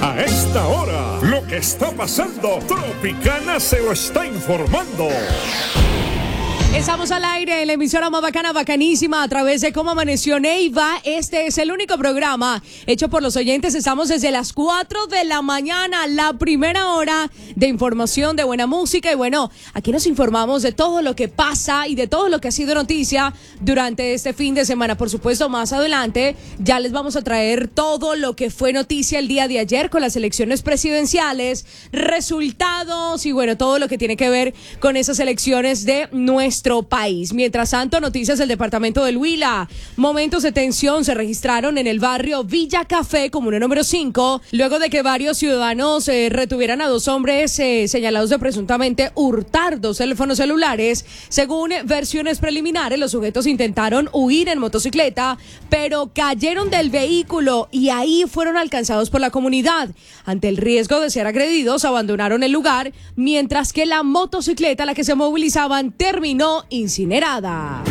A esta hora, lo que está pasando, Tropicana se lo está informando. Estamos al aire en la emisora más bacana, bacanísima, a través de Cómo Amaneció Neiva. Este es el único programa hecho por los oyentes. Estamos desde las 4 de la mañana, la primera hora de información, de buena música. Y bueno, aquí nos informamos de todo lo que pasa y de todo lo que ha sido noticia durante este fin de semana. Por supuesto, más adelante ya les vamos a traer todo lo que fue noticia el día de ayer con las elecciones presidenciales, resultados y bueno, todo lo que tiene que ver con esas elecciones de nuestro país. Mientras tanto, noticias del departamento del Huila. Momentos de tensión se registraron en el barrio Villa Café, comuna número 5, luego de que varios ciudadanos retuvieran a dos hombres señalados de presuntamente hurtar dos teléfonos celulares. Según versiones preliminares, los sujetos intentaron huir en motocicleta, pero cayeron del vehículo y ahí fueron alcanzados por la comunidad. Ante el riesgo de ser agredidos, abandonaron el lugar, mientras que la motocicleta a la que se movilizaban terminó incinerada.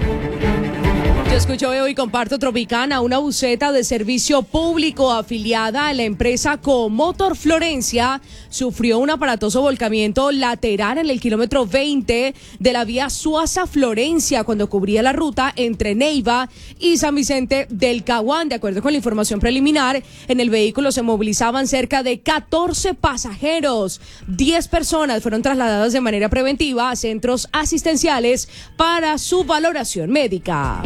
Yo escucho, veo y comparto Tropicana. Una buseta de servicio público afiliada a la empresa Comotor Florencia sufrió un aparatoso volcamiento lateral en el kilómetro 20 de la vía Suaza-Florencia cuando cubría la ruta entre Neiva y San Vicente del Caguán. De acuerdo con la información preliminar, en el vehículo se movilizaban cerca de 14 pasajeros. 10 personas fueron trasladadas de manera preventiva a centros asistenciales para su valoración médica.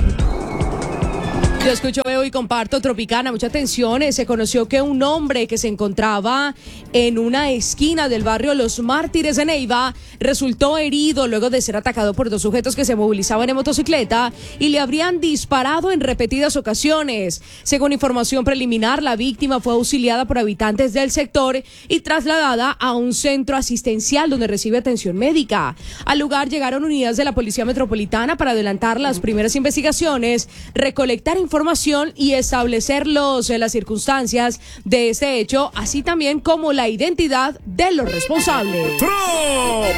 Yo escucho, veo y comparto Tropicana. Mucha atención. Se conoció que un hombre que se encontraba en una esquina del barrio Los Mártires de Neiva resultó herido luego de ser atacado por dos sujetos que se movilizaban en motocicleta y le habrían disparado en repetidas ocasiones. Según información preliminar, la víctima fue auxiliada por habitantes del sector y trasladada a un centro asistencial donde recibe atención médica. Al lugar llegaron unidades de la Policía Metropolitana para adelantar las primeras investigaciones, recolectar información y establecer las circunstancias de este hecho, así también como la identidad de los responsables.